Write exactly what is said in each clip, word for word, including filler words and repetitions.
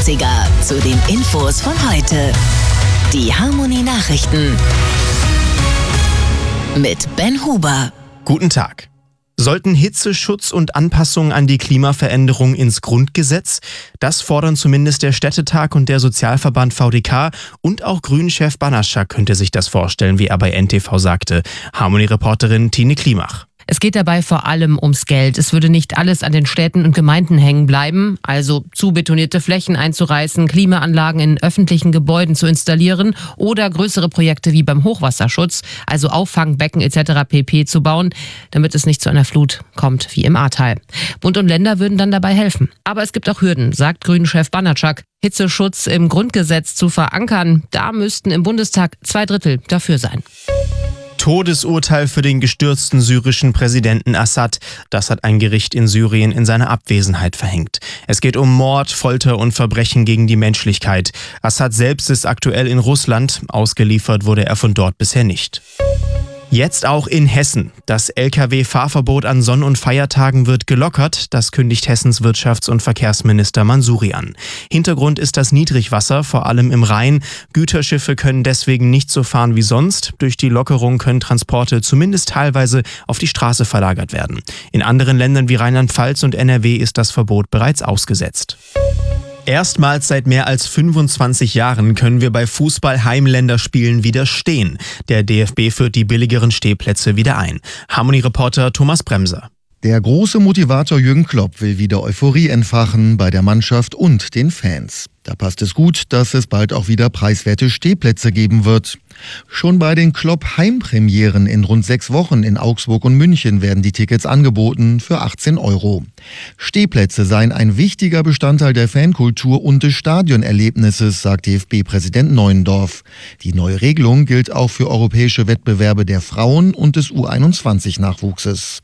dreißiger zu den Infos von heute. Die Harmony Nachrichten mit Ben Huber. Guten Tag. Sollten Hitzeschutz und Anpassung an die Klimaveränderung ins Grundgesetz? Das fordern zumindest der Städtetag und der Sozialverband V D K und auch Grünen-Chef Banaschak könnte sich das vorstellen, wie er bei N T V sagte. Harmony-Reporterin Tine Klimach. Es geht dabei vor allem ums Geld. Es würde nicht alles an den Städten und Gemeinden hängen bleiben, also zu betonierte Flächen einzureißen, Klimaanlagen in öffentlichen Gebäuden zu installieren oder größere Projekte wie beim Hochwasserschutz, also Auffangbecken et cetera pp. Zu bauen, damit es nicht zu einer Flut kommt wie im Ahrtal. Bund und Länder würden dann dabei helfen. Aber es gibt auch Hürden, sagt Grünen-Chef Banaschak. Hitzeschutz im Grundgesetz zu verankern, da müssten im Bundestag zwei Drittel dafür sein. Todesurteil für den gestürzten syrischen Präsidenten Assad. Das hat ein Gericht in Syrien in seiner Abwesenheit verhängt. Es geht um Mord, Folter und Verbrechen gegen die Menschlichkeit. Assad selbst ist aktuell in Russland. Ausgeliefert wurde er von dort bisher nicht. Jetzt auch in Hessen. Das L K W-Fahrverbot an Sonn- und Feiertagen wird gelockert. Das kündigt Hessens Wirtschafts- und Verkehrsminister Mansouri an. Hintergrund ist das Niedrigwasser, vor allem im Rhein. Güterschiffe können deswegen nicht so fahren wie sonst. Durch die Lockerung können Transporte zumindest teilweise auf die Straße verlagert werden. In anderen Ländern wie Rheinland-Pfalz und N R W ist das Verbot bereits ausgesetzt. Erstmals seit mehr als fünfundzwanzig Jahren können wir bei Fußball-Heimländerspielen wieder stehen. Der D F B führt die billigeren Stehplätze wieder ein. Harmony-Reporter Thomas Bremser. Der große Motivator Jürgen Klopp will wieder Euphorie entfachen bei der Mannschaft und den Fans. Da passt es gut, dass es bald auch wieder preiswerte Stehplätze geben wird. Schon bei den Klopp-Heimpremieren in rund sechs Wochen in Augsburg und München werden die Tickets angeboten für achtzehn Euro. Stehplätze seien ein wichtiger Bestandteil der Fankultur und des Stadionerlebnisses, sagt D F B-Präsident Neuendorf. Die neue Regelung gilt auch für europäische Wettbewerbe der Frauen und des U einundzwanzig-Nachwuchses.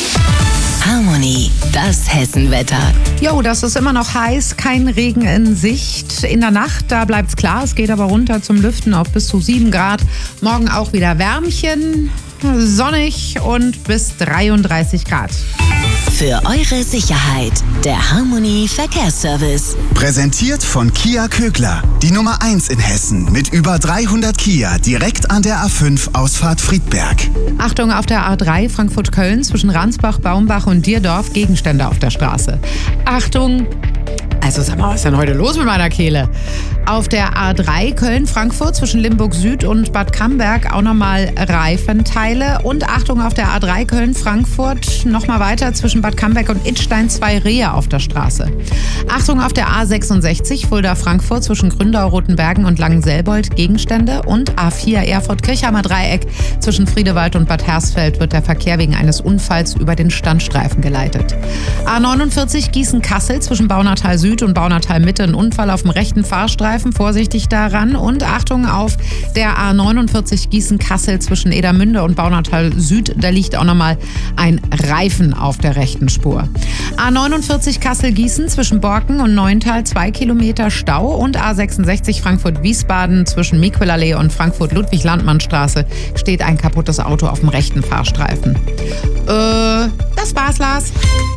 Harmony, das Hessenwetter. Jo, das ist immer noch heiß, kein Regen in Sicht. In der Nacht, da bleibt's klar, es geht aber runter zum Lüften auf bis zu sieben Grad. Morgen auch wieder Wärmchen, sonnig und bis dreiunddreißig Grad. Für eure Sicherheit, der Harmony Verkehrsservice. Präsentiert von Kia Kögler, die Nummer eins in Hessen mit über dreihundert Kia direkt an der A fünf Ausfahrt Friedberg. Achtung auf der A drei Frankfurt-Köln zwischen Ransbach, Baumbach und Dierdorf, Gegenstände auf der Straße. Achtung! Also sag mal, was ist denn heute los mit meiner Kehle? Auf der A drei Köln-Frankfurt zwischen Limburg Süd und Bad Camberg auch nochmal Reifenteile. Und Achtung auf der A drei Köln-Frankfurt nochmal weiter zwischen Bad Camberg und Idstein zwei Rehe auf der Straße. Achtung auf der A sechsundsechzig Fulda-Frankfurt zwischen Gründau, Rotenbergen und Langenselbold Gegenstände. Und A vier Erfurt-Kirchheimer Dreieck zwischen Friedewald und Bad Hersfeld wird der Verkehr wegen eines Unfalls über den Standstreifen geleitet. A neunundvierzig Gießen-Kassel zwischen Baunatal Süd und Baunatal Mitte ein Unfall auf dem rechten Fahrstreifen, vorsichtig daran. Und Achtung auf der A neunundvierzig Gießen-Kassel zwischen Edermünde und Baunatal Süd, da liegt auch nochmal ein Reifen auf der rechten Spur. A neunundvierzig Kassel-Gießen zwischen Borken und Neuntal zwei Kilometer Stau und A sechsundsechzig Frankfurt-Wiesbaden zwischen Miquelallee und Frankfurt-Ludwig-Landmann-Straße steht ein kaputtes Auto auf dem rechten Fahrstreifen. Äh, das war's, Lars.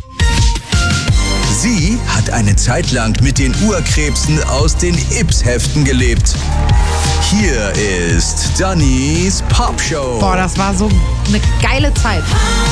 Sie hat eine Zeit lang mit den Urkrebsen aus den Ips-Heften gelebt. Hier ist Dannys Popshow. Boah, das war so eine geile Zeit.